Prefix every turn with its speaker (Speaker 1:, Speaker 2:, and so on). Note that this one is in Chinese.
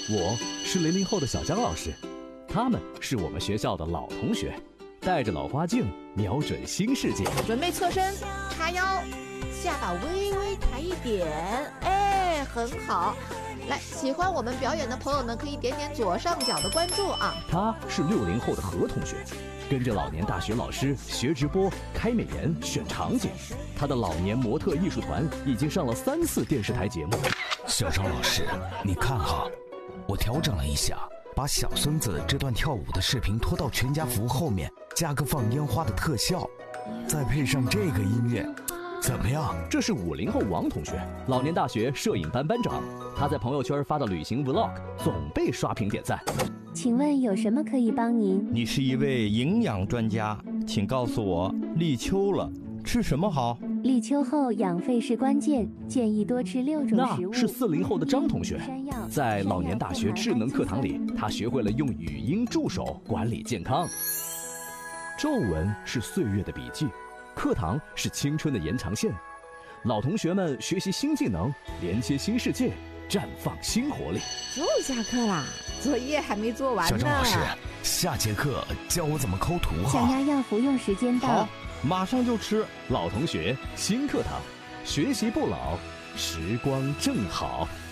Speaker 1: 我是00后的小张老师，他们是我们学校的老同学，带着老花镜，瞄准新世界。
Speaker 2: 准备侧身，叉腰，下巴微微抬一点，哎，很好。来，喜欢我们表演的朋友们可以点点左上角的关注啊。
Speaker 1: 他是60后的何同学，跟着老年大学老师学直播、开美颜、选场景。他的老年模特艺术团已经上了3次电视台节目。
Speaker 3: 小张老师，你看哈，我调整了一下，把小孙子这段跳舞的视频拖到全家福后面，加个放烟花的特效，再配上这个音乐，怎么样？
Speaker 1: 这是50后王同学，老年大学摄影班班长。他在朋友圈发的旅行 vlog 总被刷屏点赞。
Speaker 4: 请问有什么可以帮您？
Speaker 5: 你是一位营养专家，请告诉我，立秋了，吃什么好？
Speaker 4: 立秋后养肺是关键，建议多吃6种食物。
Speaker 1: 那是40后的张同学，在老年大学智能课堂里，他学会了用语音助手管理健康。皱纹是岁月的笔记，课堂是青春的延长线。老同学们学习新技能，连接新世界，绽放新活力。
Speaker 2: 又下课啦，作业还没做完呢。
Speaker 3: 小张老师，下节课教我怎么抠图哈。
Speaker 4: 降压药服用时间到。
Speaker 5: 好，马上就吃。
Speaker 1: 老同学，新课堂，学习不老，时光正好。